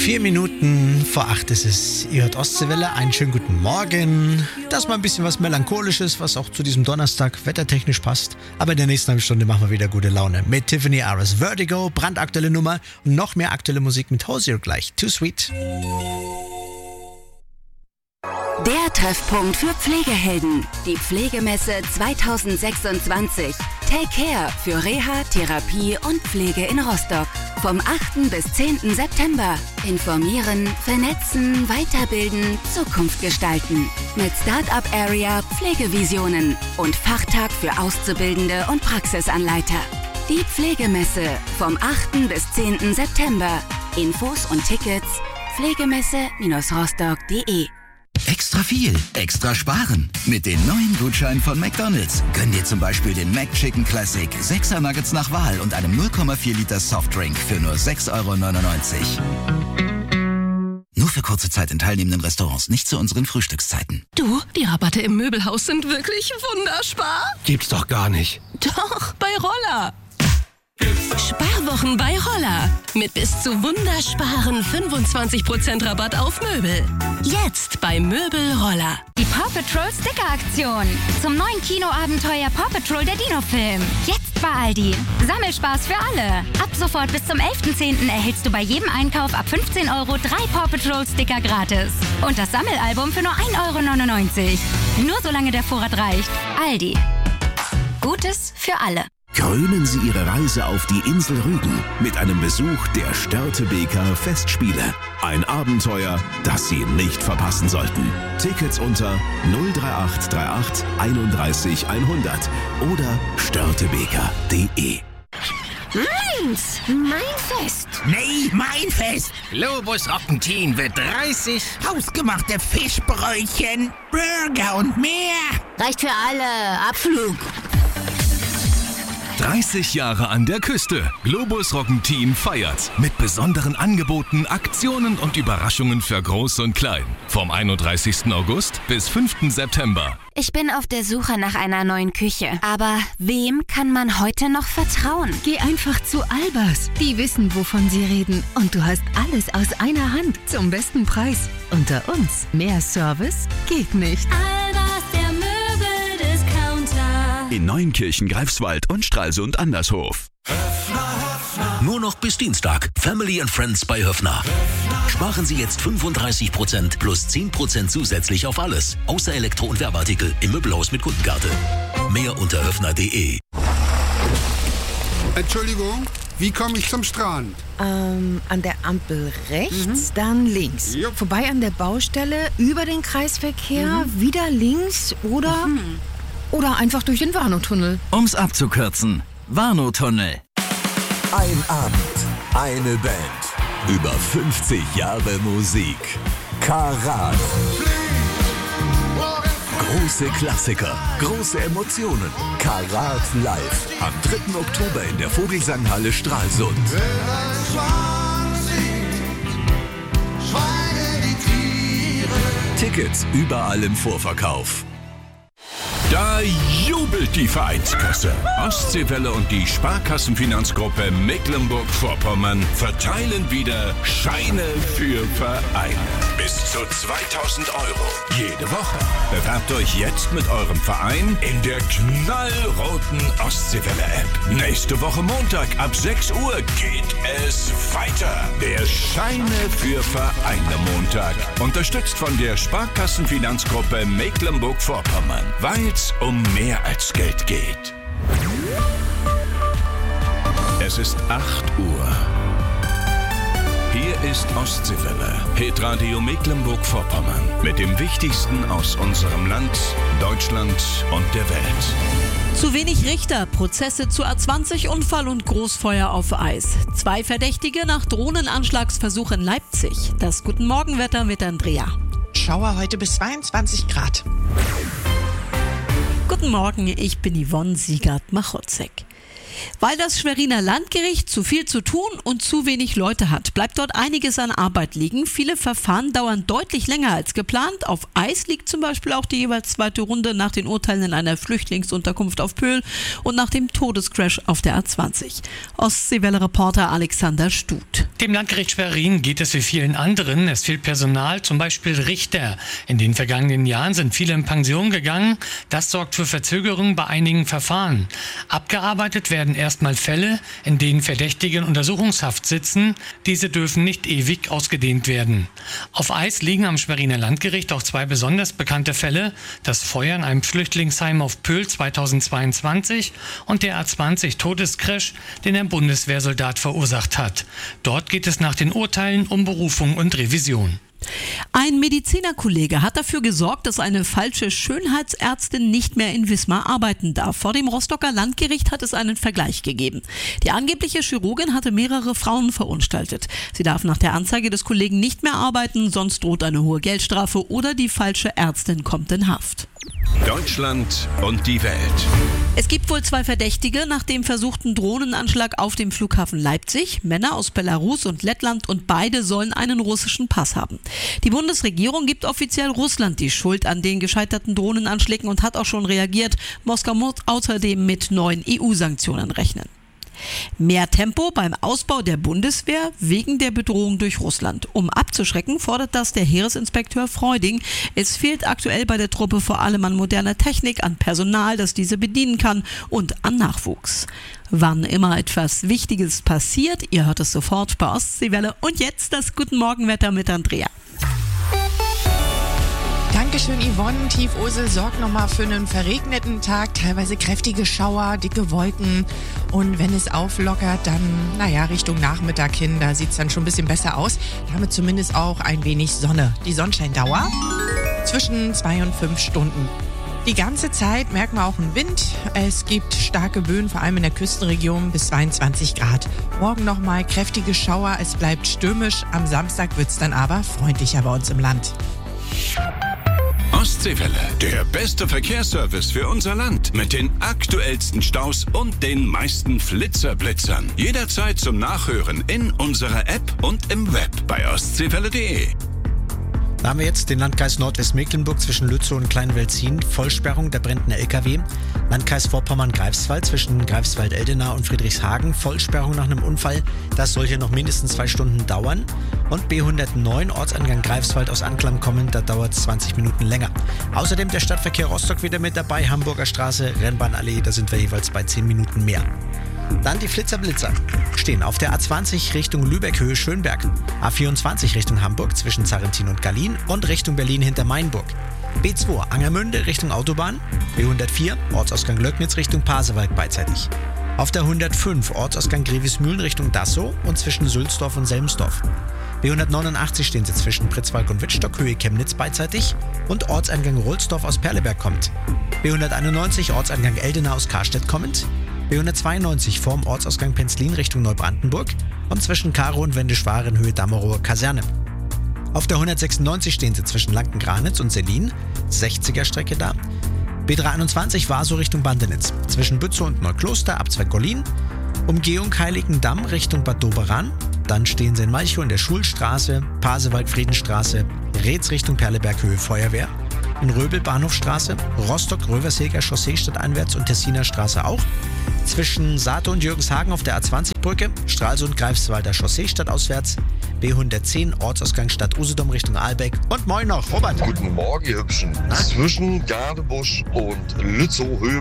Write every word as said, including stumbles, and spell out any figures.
Vier Minuten vor acht ist es. Ihr hört Ostseewelle. Einen schönen guten Morgen. Das ist mal ein bisschen was Melancholisches, was auch zu diesem Donnerstag wettertechnisch passt. Aber in der nächsten halben Stunde machen wir wieder gute Laune. Mit Tiffany Aris, Vertigo, brandaktuelle Nummer und noch mehr aktuelle Musik mit Hosier gleich. Too Sweet. Der Treffpunkt für Pflegehelden. Die Pflegemesse zwanzig sechsundzwanzig. Take Care für Reha, Therapie und Pflege in Rostock. Vom achten bis zehnten September. Informieren, vernetzen, weiterbilden, Zukunft gestalten. Mit Start-up Area, Pflegevisionen und Fachtag für Auszubildende und Praxisanleiter. Die Pflegemesse vom achten bis zehnten September. Infos und Tickets pflegemesse rostock punkt de. Extra viel, extra sparen. Mit den neuen Gutscheinen von McDonald's. Gönn dir zum Beispiel den McChicken Classic, sechser Nuggets nach Wahl und einem null Komma vier Liter Softdrink für nur sechs Euro neunundneunzig. Nur für kurze Zeit in teilnehmenden Restaurants, nicht zu unseren Frühstückszeiten. Du, die Rabatte im Möbelhaus sind wirklich wunderbar. Gibt's doch gar nicht. Doch, bei Roller. Sparwochen bei Roller. Mit bis zu wundersparen fünfundzwanzig Prozent Rabatt auf Möbel. Jetzt bei Möbel Roller. Die Paw Patrol Sticker Aktion. Zum neuen Kinoabenteuer Paw Patrol der Dino-Film. Jetzt bei Aldi. Sammelspaß für alle. Ab sofort bis zum elften zehnten erhältst du bei jedem Einkauf ab fünfzehn Euro drei Paw Patrol Sticker gratis. Und das Sammelalbum für nur ein Euro neunundneunzig. Nur solange der Vorrat reicht. Aldi. Gutes für alle. Krönen Sie Ihre Reise auf die Insel Rügen mit einem Besuch der Störtebeker Festspiele. Ein Abenteuer, das Sie nicht verpassen sollten. Tickets unter null drei acht drei acht einunddreißig hundert oder störtebeker punkt de. Meins! Mein Fest! Nee, mein Fest! Globus Rock'n'Teen wird dreißig hausgemachte Fischbrötchen, Burger und mehr! Reicht für alle. Abflug! dreißig Jahre an der Küste. Globus Rock'n'Teen feiert. Mit besonderen Angeboten, Aktionen und Überraschungen für Groß und Klein. Vom einunddreißigsten August bis fünften September. Ich bin auf der Suche nach einer neuen Küche. Aber wem kann man heute noch vertrauen? Geh einfach zu Albers. Die wissen, wovon sie reden. Und du hast alles aus einer Hand zum besten Preis. Unter uns. Mehr Service geht nicht. Albers, der Möbeldiscounter. In Neunkirchen, Greifswald und Stralsund Andershof. Nur noch bis Dienstag. Family and Friends bei Höffner. Sparen Sie jetzt fünfunddreißig Prozent plus zehn Prozent zusätzlich auf alles. Außer Elektro- und Werbeartikel im Möbelhaus mit Kundenkarte. Mehr unter höffner punkt de. Entschuldigung, wie komme ich zum Strand? Ähm, an der Ampel rechts, mhm. dann links. Jupp. Vorbei an der Baustelle, über den Kreisverkehr, mhm. wieder links oder... Mhm. Oder einfach durch den Warnow-Tunnel. Um's abzukürzen. Warnow-Tunnel. Ein Abend, eine Band. Über fünfzig Jahre Musik. Karat. Große Klassiker, große Emotionen. Karat live. Am dritten Oktober in der Vogelsanghalle Stralsund. Tickets überall im Vorverkauf. Da jubelt die Vereinskasse. Ostseewelle und die Sparkassenfinanzgruppe Mecklenburg-Vorpommern verteilen wieder Scheine für Vereine. Bis zu zweitausend Euro jede Woche. Bewerbt euch jetzt mit eurem Verein in der knallroten Ostseewelle-App. Nächste Woche Montag ab sechs Uhr geht es weiter. Der Scheine für Vereine Montag. Unterstützt von der Sparkassenfinanzgruppe Mecklenburg-Vorpommern. Weil es um mehr als Geld geht. Es ist acht Uhr. Hier ist Ostseewelle, Hitradio Mecklenburg-Vorpommern. Mit dem Wichtigsten aus unserem Land, Deutschland und der Welt. Zu wenig Richter, Prozesse zu A zwanzig Unfall und Großfeuer auf Eis. Zwei Verdächtige nach Drohnenanschlagsversuch in Leipzig. Das Guten Morgenwetter mit Andrea. Schauer heute bis zweiundzwanzig Grad. Guten Morgen, ich bin Yvonne Siegert-Machotzek. Weil das Schweriner Landgericht zu viel zu tun und zu wenig Leute hat, bleibt dort einiges an Arbeit liegen. Viele Verfahren dauern deutlich länger als geplant. Auf Eis liegt zum Beispiel auch die jeweils zweite Runde nach den Urteilen in einer Flüchtlingsunterkunft auf Pöhl und nach dem Todescrash auf der A zwanzig. Ostseewelle-Reporter Alexander Stut. Dem Landgericht Schwerin geht es wie vielen anderen. Es fehlt Personal, zum Beispiel Richter. In den vergangenen Jahren sind viele in Pension gegangen. Das sorgt für Verzögerungen bei einigen Verfahren. Abgearbeitet werden erstmal Fälle, in denen Verdächtige in Untersuchungshaft sitzen. Diese dürfen nicht ewig ausgedehnt werden. Auf Eis liegen am Schweriner Landgericht auch zwei besonders bekannte Fälle. Das Feuer in einem Flüchtlingsheim auf Pöhl zweitausendzweiundzwanzig und der A zwanzig Todescrash, den ein Bundeswehrsoldat verursacht hat. Dort geht es nach den Urteilen um Berufung und Revision. Ein Medizinerkollege hat dafür gesorgt, dass eine falsche Schönheitsärztin nicht mehr in Wismar arbeiten darf. Vor dem Rostocker Landgericht hat es einen Vergleich gegeben. Die angebliche Chirurgin hatte mehrere Frauen verunstaltet. Sie darf nach der Anzeige des Kollegen nicht mehr arbeiten, sonst droht eine hohe Geldstrafe oder die falsche Ärztin kommt in Haft. Deutschland und die Welt. Es gibt wohl zwei Verdächtige nach dem versuchten Drohnenanschlag auf dem Flughafen Leipzig. Männer aus Belarus und Lettland und beide sollen einen russischen Pass haben. Die Bundesregierung gibt offiziell Russland die Schuld an den gescheiterten Drohnenanschlägen und hat auch schon reagiert. Moskau muss außerdem mit neuen E U-Sanktionen rechnen. Mehr Tempo beim Ausbau der Bundeswehr wegen der Bedrohung durch Russland. Um abzuschrecken, fordert das der Heeresinspekteur Freuding. Es fehlt aktuell bei der Truppe vor allem an moderner Technik, an Personal, das diese bedienen kann und an Nachwuchs. Wann immer etwas Wichtiges passiert, ihr hört es sofort bei Ostseewelle. Und jetzt das Guten Morgenwetter mit Andrea. Dankeschön, Yvonne. Tiefosel sorgt nochmal für einen verregneten Tag, teilweise kräftige Schauer, dicke Wolken. Und wenn es auflockert, dann, naja, Richtung Nachmittag hin, da sieht es dann schon ein bisschen besser aus. Damit zumindest auch ein wenig Sonne. Die Sonnenscheindauer zwischen zwei und fünf Stunden. Die ganze Zeit merkt man auch einen Wind. Es gibt starke Böen, vor allem in der Küstenregion, bis zweiundzwanzig Grad. Morgen nochmal kräftige Schauer, es bleibt stürmisch. Am Samstag wird es dann aber freundlicher bei uns im Land. Ostseewelle, der beste Verkehrsservice für unser Land. Mit den aktuellsten Staus und den meisten Flitzerblitzern. Jederzeit zum Nachhören in unserer App und im Web bei ostseewelle punkt de. Da haben wir jetzt den Landkreis Nordwestmecklenburg zwischen Lützow und Kleinwelzin. Vollsperrung, da brennt ein L K W. Landkreis Vorpommern-Greifswald zwischen Greifswald-Eldenau und Friedrichshagen. Vollsperrung nach einem Unfall. Das soll hier noch mindestens zwei Stunden dauern. Und B hundertneun, Ortsangang Greifswald aus Anklam kommen, da dauert es zwanzig Minuten länger. Außerdem der Stadtverkehr Rostock wieder mit dabei. Hamburger Straße, Rennbahnallee, da sind wir jeweils bei zehn Minuten mehr. Dann die Flitzerblitzer stehen auf der A zwanzig Richtung Lübeck Höhe Schönberg, A vierundzwanzig Richtung Hamburg zwischen Zarrentin und Gallien und Richtung Berlin hinter Mainburg. B zwei Angermünde Richtung Autobahn, B hundertvier Ortsausgang Löcknitz Richtung Pasewalk beidseitig. Auf der hundertfünf Ortsausgang Grevismühlen Richtung Dassow und zwischen Sülzdorf und Selmsdorf. B hundertneunundachtzig stehen sie zwischen Pritzwalk und Wittstock Höhe Chemnitz beidseitig und Ortseingang Rohlsdorf aus Perleberg kommt. B hunderteinundneunzig Ortseingang Eldenau aus Karstedt kommend. B hundertzweiundneunzig vorm Ortsausgang Penzlin Richtung Neubrandenburg und zwischen Karo und Wendeschwaren Höhe Dammerower Kaserne. Auf der hundertsechsundneunzig stehen sie zwischen Lanken-Granitz und Selin, sechziger Strecke da. B dreihunderteinundzwanzig Warsow Richtung Bandenitz, zwischen Bützow und Neukloster, Abzweig Gollin. Umgehung Heiligendamm Richtung Bad Doberan. Dann stehen sie in Malchow in der Schulstraße, Pasewalk-Friedenstraße, Reetz Richtung Perleberg Höhe Feuerwehr. In Röbel Bahnhofstraße, Rostock-Röverseger Chaussee stadteinwärts und Tessiner Straße auch. Zwischen Saate und Jürgenshagen auf der A zwanzig Brücke, Stralsund-Greifswalder Chaussee stadtauswärts, B hundertzehn Ortsausgang Stadt Usedom Richtung Ahlbeck und moin noch, Robert. Guten Morgen, ihr Hübschen. Na? Zwischen Gadebusch und Lützow Höhe